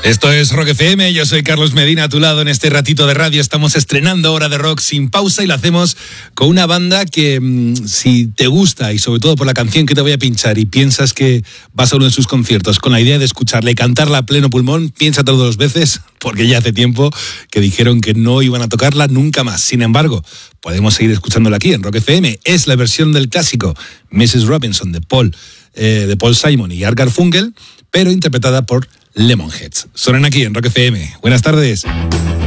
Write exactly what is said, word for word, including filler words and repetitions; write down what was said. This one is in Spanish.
Esto es Rock F M, yo soy Carlos Medina a tu lado en este ratito de radio. Estamos estrenando Hora de Rock sin pausa y lo hacemos con una banda que mmm, si te gusta y sobre todo por la canción que te voy a pinchar y piensas que vas a uno de sus conciertos con la idea de escucharla y cantarla a pleno pulmón, piénsatelo dos veces porque ya hace tiempo que dijeron que no iban a tocarla nunca más. Sin embargo, podemos seguir escuchándola aquí en Rock F M. Es la versión del clásico missus Robinson de Paul, eh, de Paul Simon y Art Garfunkel, pero interpretada por Lemonheads. Suenan aquí en Rock F M. Buenas tardes.